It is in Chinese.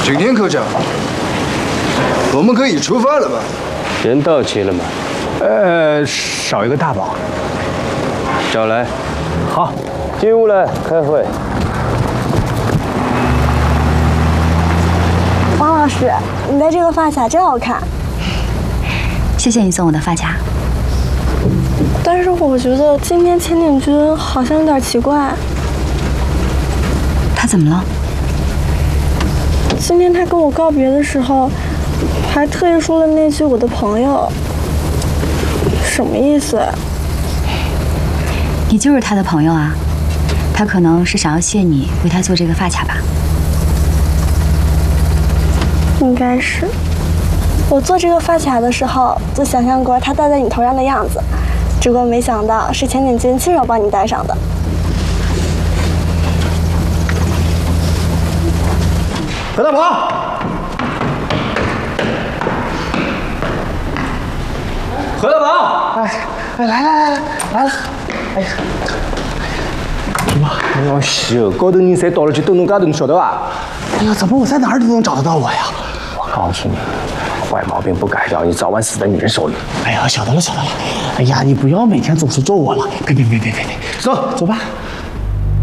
景天科长，我们可以出发了吧？ 人到齐了吗？ 少一个大宝。 找来。 好， 进屋来开会。 王老师，你戴这个发卡真好看。 谢谢你送我的发卡。 但是我觉得今天千点君好像有点奇怪。 他怎么了？ 今天他跟我告别的时候，还特意说了那句“我的朋友”，什么意思？ 你就是他的朋友啊，他可能是想要谢你为他做这个发卡吧。 应该是。我做这个发卡的时候，就想象过他戴在你头上的样子，只不过没想到是千点君亲手帮你戴上的。 何大宝，何大宝，来了，哎呀，什么？ 老朽，高头人侪到了就等侬家头，你晓得吧？ 哎呀，怎么我在哪儿都能找得到我呀？ 我告诉你，坏毛病不改掉，你早晚死在女人手里。 哎呀，晓得了。哎呀，你不要每天总是咒我了。别，走吧。